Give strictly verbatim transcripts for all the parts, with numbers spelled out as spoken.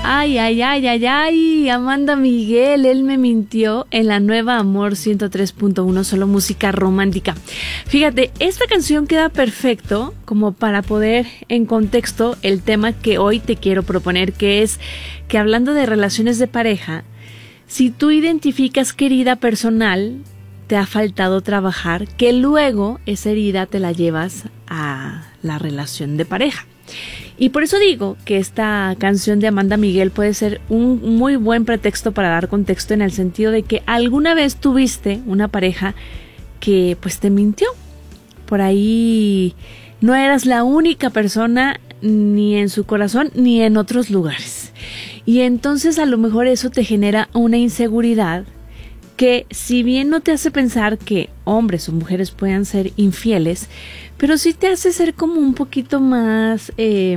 Ay, ay, ay, ay, ay, Amanda Miguel, él me mintió en la nueva Amor ciento tres punto uno, solo música romántica. Fíjate, esta canción queda perfecto como para poder en contexto el tema que hoy te quiero proponer, que es que hablando de relaciones de pareja, si tú identificas que herida personal te ha faltado trabajar, que luego esa herida te la llevas a la relación de pareja. Y por eso digo que esta canción de Amanda Miguel puede ser un muy buen pretexto para dar contexto, en el sentido de que alguna vez tuviste una pareja que pues te mintió. Por ahí no eras la única persona ni en su corazón ni en otros lugares. Y entonces a lo mejor eso te genera una inseguridad que, si bien no te hace pensar que hombres o mujeres puedan ser infieles, pero sí te hace ser como un poquito más, eh,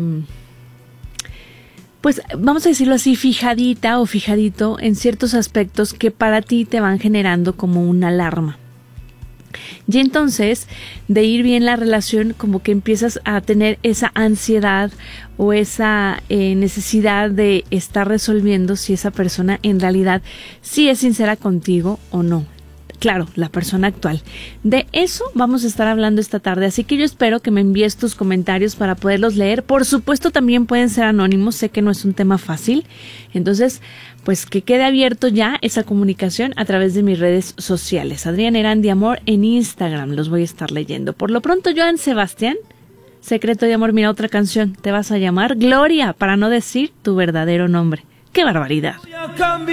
pues vamos a decirlo así, fijadita o fijadito en ciertos aspectos que para ti te van generando como una alarma. Y entonces, de ir bien la relación, como que empiezas a tener esa ansiedad o esa eh, necesidad de estar resolviendo si esa persona en realidad sí es sincera contigo o no. Claro, la persona actual. De eso vamos a estar hablando esta tarde, así que yo espero que me envíes tus comentarios para poderlos leer. Por supuesto, también pueden ser anónimos, sé que no es un tema fácil, entonces pues que quede abierto ya esa comunicación a través de mis redes sociales. Adriana Erandi Amor en Instagram, los voy a estar leyendo. Por lo pronto, Joan Sebastián, Secreto de Amor, mira otra canción, te vas a llamar Gloria, para no decir tu verdadero nombre. ¡Qué barbaridad!